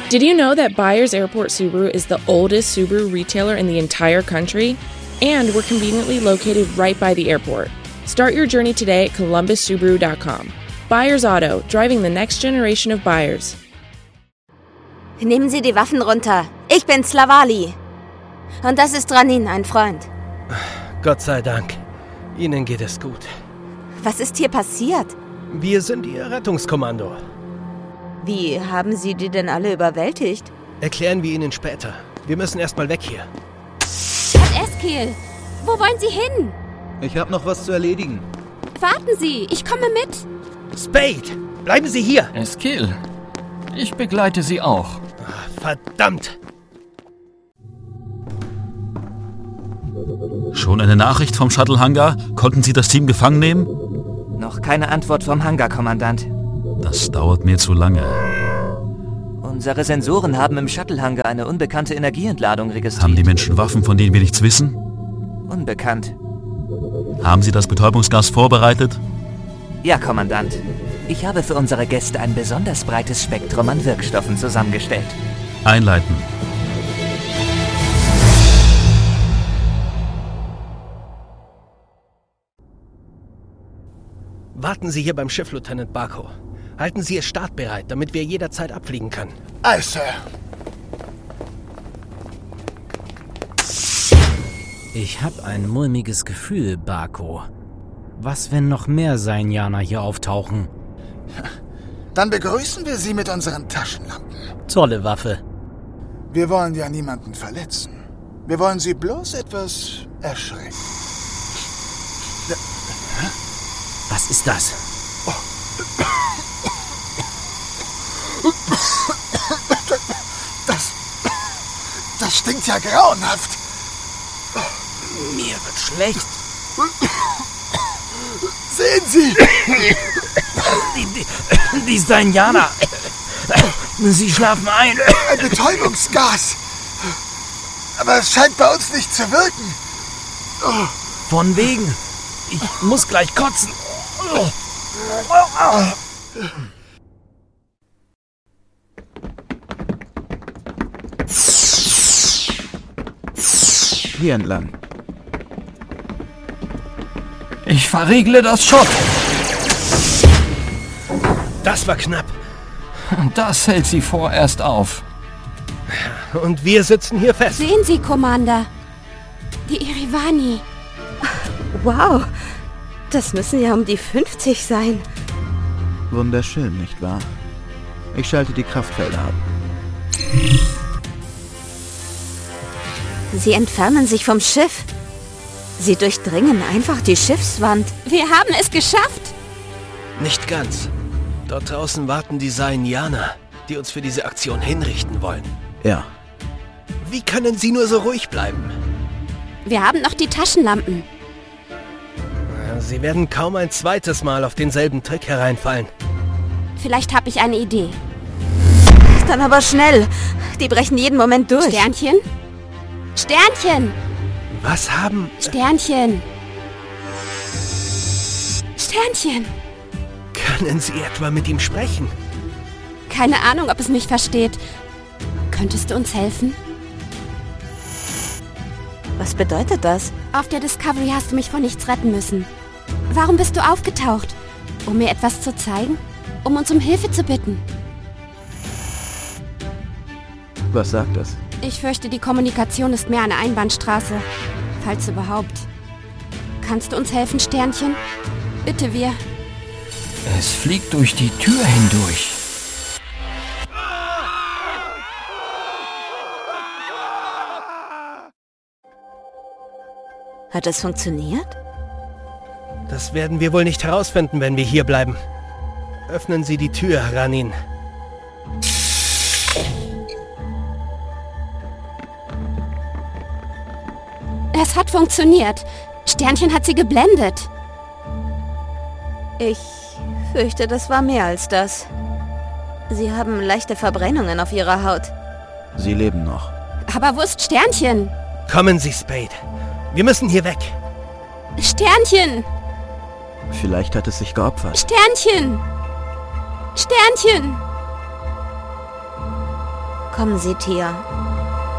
Did you know that Byers Airport Subaru is the oldest Subaru retailer in the entire country? And we're conveniently located right by the airport. Start your journey today at columbussubaru.com. Byers Auto, driving the next generation of buyers. Nehmen Sie die Waffen runter. Ich bin Slavali. Und das ist Ranin, ein Freund. Gott sei Dank. Ihnen geht es gut. Was ist hier passiert? Wir sind Ihr Rettungskommando. Wie haben Sie die denn alle überwältigt? Erklären wir Ihnen später. Wir müssen erst mal weg hier. Herr Eskil, wo wollen Sie hin? Ich habe noch was zu erledigen. Warten Sie, ich komme mit. Spade, bleiben Sie hier! Eskil, ich begleite Sie auch. Verdammt! Schon eine Nachricht vom Shuttle-Hangar? Konnten Sie das Team gefangen nehmen? Noch keine Antwort vom Hangar-Kommandant. Das dauert mir zu lange. Unsere Sensoren haben im Shuttle-Hangar eine unbekannte Energieentladung registriert. Haben die Menschen Waffen, von denen wir nichts wissen? Unbekannt. Haben Sie das Betäubungsgas vorbereitet? Ja, Kommandant. Ich habe für unsere Gäste ein besonders breites Spektrum an Wirkstoffen zusammengestellt. Einleiten. Warten Sie hier beim Schiff, Lieutenant Barco. Halten Sie es startbereit, damit wir jederzeit abfliegen können. Aye, Sir. Ich habe ein mulmiges Gefühl, Barco. Was, wenn noch mehr Sainianer hier auftauchen? Dann begrüßen wir Sie mit unseren Taschenlampen. Tolle Waffe. Wir wollen ja niemanden verletzen. Wir wollen Sie bloß etwas erschrecken. Was ist das? Das stinkt ja grauenhaft. Mir wird schlecht. Sehen Sie! Die Sainianer. Sie schlafen ein. Ein Betäubungsgas. Aber es scheint bei uns nicht zu wirken. Von wegen. Ich muss gleich kotzen. Hier entlang. Ich verriegle das Schott. Das war knapp. Das hält sie vorerst auf. Und wir sitzen hier fest. Sehen Sie, Commander. Die Irivani. Wow, das müssen ja um die 50 sein. Wunderschön, nicht wahr? Ich schalte die Kraftfelder ab. Sie entfernen sich vom Schiff. Sie durchdringen einfach die Schiffswand. Wir haben es geschafft. Nicht ganz. Dort draußen warten die Sainianer, die uns für diese Aktion hinrichten wollen. Ja. Wie können Sie nur so ruhig bleiben? Wir haben noch die Taschenlampen. Sie werden kaum ein zweites Mal auf denselben Trick hereinfallen. Vielleicht habe ich eine Idee. Dann aber schnell. Die brechen jeden Moment durch. Sternchen? Sternchen! Was haben... Sternchen! Sternchen! Können Sie etwa mit ihm sprechen? Keine Ahnung, ob es mich versteht. Könntest du uns helfen? Was bedeutet das? Auf der Discovery hast du mich vor nichts retten müssen. Warum bist du aufgetaucht? Um mir etwas zu zeigen? Um uns um Hilfe zu bitten? Was sagt das? Ich fürchte, die Kommunikation ist mehr eine Einbahnstraße. Falls überhaupt. Kannst du uns helfen, Sternchen? Bitte, wir. Es fliegt durch die Tür hindurch. Hat es funktioniert? Das werden wir wohl nicht herausfinden, wenn wir hier bleiben. Öffnen Sie die Tür, Ranin. Es hat funktioniert. Sternchen hat sie geblendet. Ich fürchte, das war mehr als das. Sie haben leichte Verbrennungen auf ihrer Haut. Sie leben noch. Aber wo ist Sternchen? Kommen Sie, Spade. Wir müssen hier weg. Sternchen! Vielleicht hat es sich geopfert. Sternchen! Sternchen! Kommen Sie, Tia.